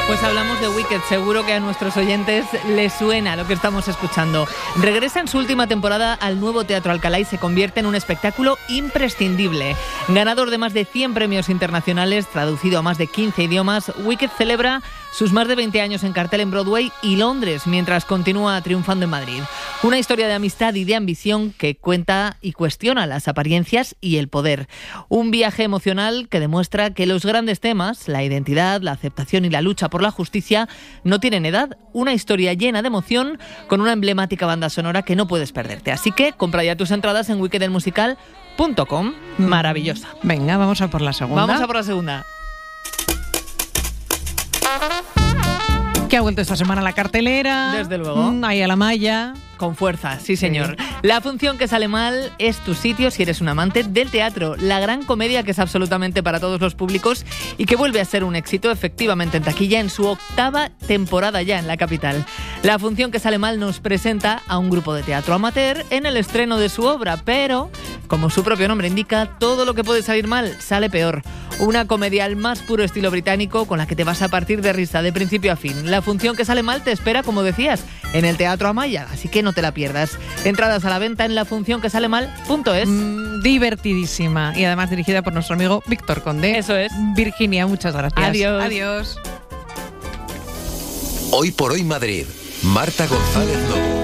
Pues hablamos de Wicked, seguro que a nuestros oyentes les suena lo que estamos escuchando. Regresa en su última temporada al nuevo Teatro Alcalá y se convierte en un espectáculo imprescindible. Ganador de más de 100 premios internacionales, traducido a más de 15 idiomas, Wicked celebra sus más de 20 años en cartel en Broadway y Londres, mientras continúa triunfando en Madrid. Una historia de amistad y de ambición que cuenta y cuestiona las apariencias y el poder. Un viaje emocional que demuestra que los grandes temas, la identidad, la aceptación y la lucha por la justicia, no tienen edad. Una historia llena de emoción con una emblemática banda sonora que no puedes perderte. Así que compra ya tus entradas en wickedelmusical.com. Maravillosa. Venga, vamos a por la segunda. Vamos a por la segunda. Que ha vuelto esta semana a la cartelera. Desde luego. Ahí a la malla. Con fuerza, sí señor. La función que sale mal es tu sitio si eres un amante del teatro. La gran comedia que es absolutamente para todos los públicos y que vuelve a ser un éxito efectivamente en taquilla en su 8ª temporada ya en la capital. La función que sale mal nos presenta a un grupo de teatro amateur en el estreno de su obra, pero, como su propio nombre indica, todo lo que puede salir mal sale peor. Una comedia al más puro estilo británico con la que te vas a partir de risa de principio a fin. La función que sale mal te espera, como decías, en el Teatro Amaya, así que no te la pierdas. Entradas a la venta en lafuncionquesalemal.es. Divertidísima y además dirigida por nuestro amigo Víctor Conde. Eso es. Virginia, muchas gracias. Adiós. Adiós. Hoy por hoy Madrid. Marta González Lobo.